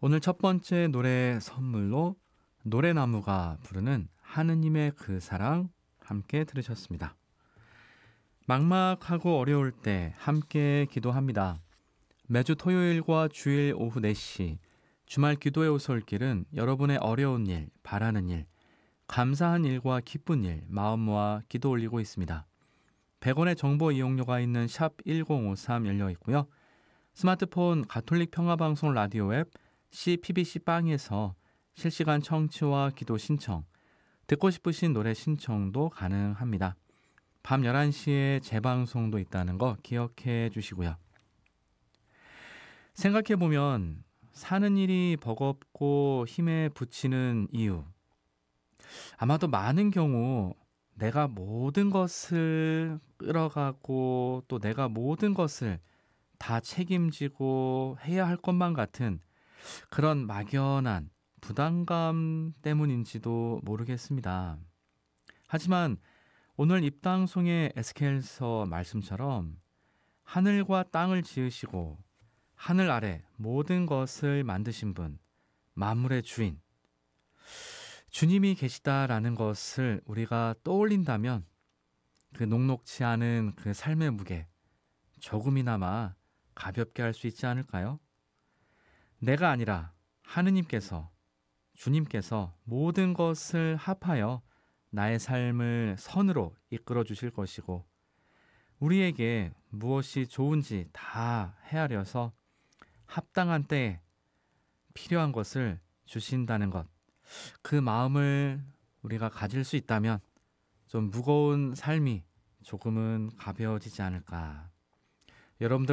오늘 첫 번째 노래 선물로 노래나무가 부르는 하느님의 그 사랑 함께 들으셨습니다. 막막하고 어려울 때 함께 기도합니다. 매주 토요일과 주일 오후 4시 주말 기도의 오솔길은 여러분의 어려운 일, 바라는 일, 감사한 일과 기쁜 일, 마음 모아 기도 올리고 있습니다. 100원의 정보 이용료가 있는 샵 1053 열려 있고요. 스마트폰 가톨릭 평화방송 라디오 앱 CPBC 빵에서 실시간 청취와 기도 신청, 듣고 싶으신 노래 신청도 가능합니다. 밤 11시에 재방송도 있다는 거 기억해 주시고요. 생각해보면 사는 일이 버겁고 힘에 부치는 이유, 아마도 많은 경우 내가 모든 것을 끌어가고 또 내가 모든 것을 다 책임지고 해야 할 것만 같은 그런 막연한 부담감 때문인지도 모르겠습니다. 하지만 오늘 입방송의 에스겔서 말씀처럼 하늘과 땅을 지으시고 하늘 아래 모든 것을 만드신 분, 만물의 주인, 주님이 계시다라는 것을 우리가 떠올린다면 그 녹록지 않은 그 삶의 무게 조금이나마 가볍게 할 수 있지 않을까요? 내가 아니라 하느님께서, 주님께서 모든 것을 합하여 나의 삶을 선으로 이끌어 주실 것이고 우리에게 무엇이 좋은지 다 헤아려서 합당한 때에 필요한 것을 주신다는 것, 그 마음을 우리가 가질 수 있다면 좀 무거운 삶이 조금은 가벼워지지 않을까. 여러분들